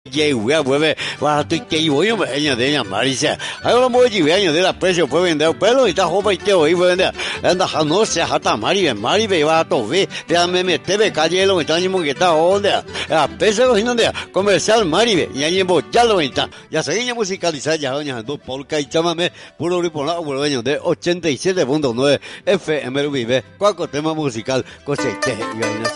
Llegué, pues, va, estoy que voy a años de ella, Marisa. Ahora voy a llevar años de la precio, puede vender pelo y está joven y te voy a vender. Anda, no se hasta Maribe, va a tover, déjame meter, calle lo está ni que está onda. A pesar de donde comercial Maribe, y ahí ya lo está. Ya seguimos musicalizar, ya doña dos polka y chámame, puro ripo la años de 87.9 FM vive, cualquier tema musical, coseche y vaina.